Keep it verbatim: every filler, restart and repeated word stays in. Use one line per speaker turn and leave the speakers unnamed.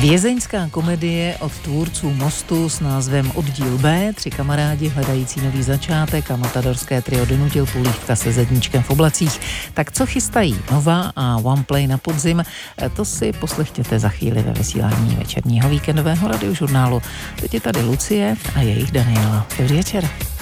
Vězeňská komedie od tvůrců Mostu s názvem Oddíl B, tři kamarádi hledající nový začátek a matadorské trio donutil Půlívka se zedníčkem v oblacích. Tak co chystají Nova a Oneplay na podzim, to si poslechněte za chvíli ve vysílání večerního víkendového radiožurnálu. Teď je tady Lucie a jejich Daniela. Dobrý večer.